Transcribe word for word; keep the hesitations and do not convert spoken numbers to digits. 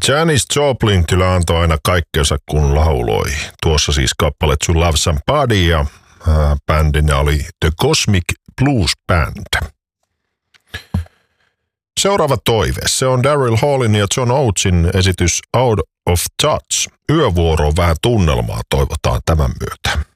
Janis Joplin kyllä antoi aina kaikkensa, kun lauloi. Tuossa siis kappale To Love Somebody ja ää, bändinä oli The Cosmic Blues Band. Seuraava toive. Se on Daryl Hallin ja John Oatesin esitys Out of Touch. Yövuoroon vähän tunnelmaa toivotaan tämän myötä.